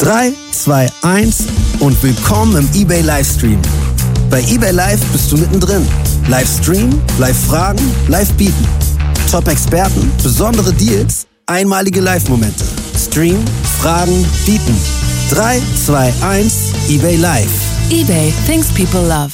3, 2, 1 und willkommen im eBay Livestream. Bei eBay Live bist du mittendrin. Live streamen, live fragen, live bieten. Top-Experten, besondere Deals, einmalige Live-Momente. Streamen, fragen, bieten. 3, 2, 1, eBay Live. eBay, things people love.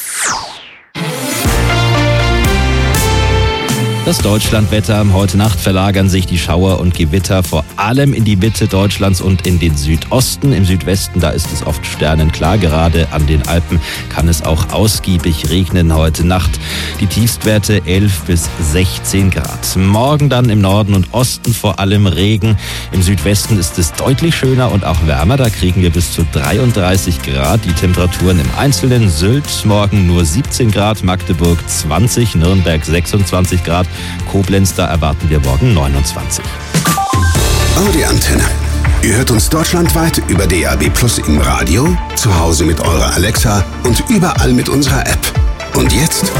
Das Deutschlandwetter. Heute Nacht verlagern sich die Schauer und Gewitter vor allem in die Mitte Deutschlands und in den Südosten. Im Südwesten, da ist es oft sternenklar. Gerade an den Alpen kann es auch ausgiebig regnen heute Nacht. Die Tiefstwerte 11 bis 16 Grad. Morgen dann im Norden und Osten vor allem Regen. Im Südwesten ist es deutlich schöner und auch wärmer. Da kriegen wir bis zu 33 Grad. Die Temperaturen im Einzelnen: Sylt morgen nur 17 Grad, Magdeburg 20, Nürnberg 26 Grad. Koblenz, da erwarten wir morgen 29. Audi Antenne. Ihr hört uns deutschlandweit über DAB+ im Radio, zu Hause mit eurer Alexa und überall mit unserer App. Und jetzt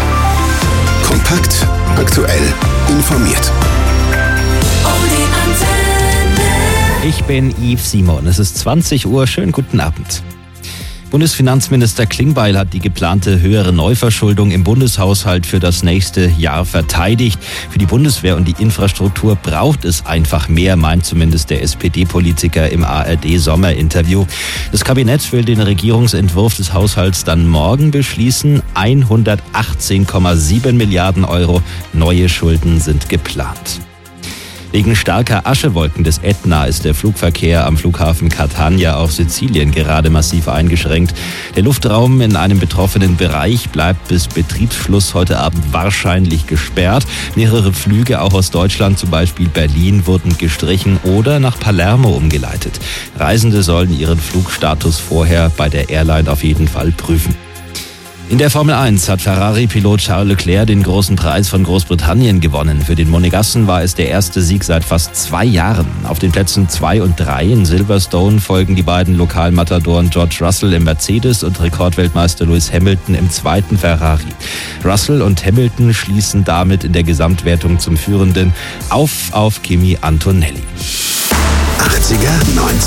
kompakt, aktuell, informiert. Audi Antenne. Ich bin Yves Simon. Es ist 20 Uhr. Schönen guten Abend. Bundesfinanzminister Klingbeil hat die geplante höhere Neuverschuldung im Bundeshaushalt für das nächste Jahr verteidigt. Für die Bundeswehr und die Infrastruktur braucht es einfach mehr, meint zumindest der SPD-Politiker im ARD-Sommerinterview. Das Kabinett will den Regierungsentwurf des Haushalts dann morgen beschließen. 118,7 Milliarden Euro neue Schulden sind geplant. Wegen starker Aschewolken des Ätna ist der Flugverkehr am Flughafen Catania auf Sizilien gerade massiv eingeschränkt. Der Luftraum in einem betroffenen Bereich bleibt bis Betriebsschluss heute Abend wahrscheinlich gesperrt. Mehrere Flüge, auch aus Deutschland, zum Beispiel Berlin, wurden gestrichen oder nach Palermo umgeleitet. Reisende sollen ihren Flugstatus vorher bei der Airline auf jeden Fall prüfen. In der Formel 1 hat Ferrari-Pilot Charles Leclerc den großen Preis von Großbritannien gewonnen. Für den Monegassen war es der erste Sieg seit fast 2 Jahren. Auf den Plätzen 2 und 3 in Silverstone folgen die beiden Lokalmatadoren George Russell im Mercedes und Rekordweltmeister Lewis Hamilton im zweiten Ferrari. Russell und Hamilton schließen damit in der Gesamtwertung zum Führenden auf Kimi Antonelli. 80er, 90er.